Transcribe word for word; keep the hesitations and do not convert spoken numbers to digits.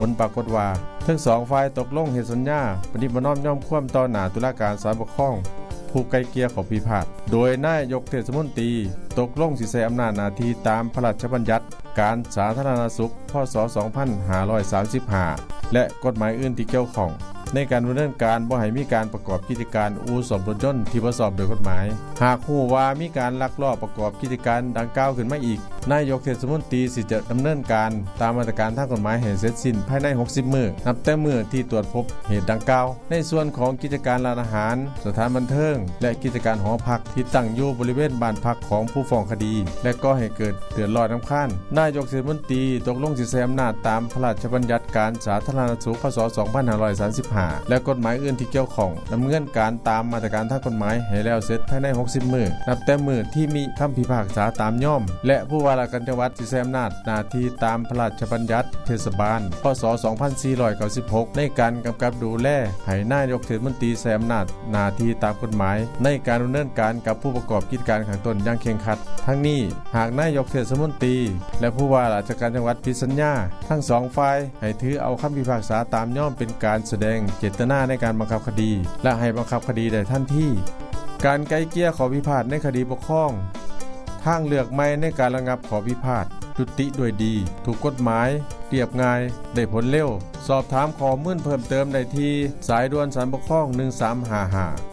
ผลปรากฏว่าทั้งสองฝ่ายตกลงเฮ็ดสัญญาปฏิบัติน้อมย่อมคว่ำต่อหน้าตุลาการศาลปกครองผู้ไกลเกลี่ยข้อพิพาทโดยนายกเทศมนตรีตกลงสิใช้อำนาจหน้าที่ตามพระราชบัญญัติการสาธารณสุขพ.ศ. สองพันห้าร้อยสามสิบห้าและกฎหมายอื่นที่เกี่ยวข้องในการดำเนินการบ่ให้มีการประกอบกิจการอู่ซ่อมรถยนต์ที่บ่ชอบโดยกฎหมายหากฮู้ว่ามีการลักลอบประกอบกิจการดังกล่าวขึ้นมาอีกนายกเทศมนตรีสิจะดำเนินการตามมาตรการทางกฎหมายให้เสร็จสิ้นภายในหกสิบมื้อนับแต่มื้อที่ตรวจพบเหตุดังกล่าวในส่วนของกิจการร้านอาหารสถานบันเทิงและกิจการหอพักที่ตั้งอยู่บริเวณบ้านพักของผู้ฟ้องคดีและก็ให้เกิดเดือดร้อนรำคาญนายกเทศมนตรีตกลงสิใช้อำนาจตามพระราชบัญญัติการสาธารณสุขพ.ศ. สองพันห้าร้อยสามสิบห้าและกฎหมายอื่นที่เกี่ยวข้องดำเนินการตามมาตรการทางกฎหมายให้แล้วเสร็จภายในหกสิบมื้อนับแต่มื้อที่มีคำพิพากษาตามย่อมและผู้ว่าราชการจังหวัดสิใช้อำนาจหน้าที่ตามพระราชบัญญัติเทศบาลพ.ศ. สองพันสี่ร้อยเก้าสิบหกในการกำกับดูแลให้นายกเทศมนตรีใช้อำนาจหน้าที่ตามกฎหมายในการดำเนินการกับผู้ประกอบกิจการข้างต้นอย่างเคร่งครัดทั้งนี้หากนายกเทศมนตรีและผู้ว่าราชการจังหวัดผิดสัญญาทั้งสองฝ่ายให้ถือเอาคำพิพากษาตามย่อมเป็นการแสดงเจตนาในการบังคับคดีและให้บังคับคดีได้ทันทีการไกลเกลี่ยข้อพิพาทในคดีปกครองทางเลือกใหม่ในการระงับข้อพิพาทยุติด้วยดีถูกกฎหมายเรียบง่ายได้ผลเร็วสอบถามข้อมูลเพิ่มเติมได้ที่สายด่วนศาลปกครองหนึ่งสามห้าห้า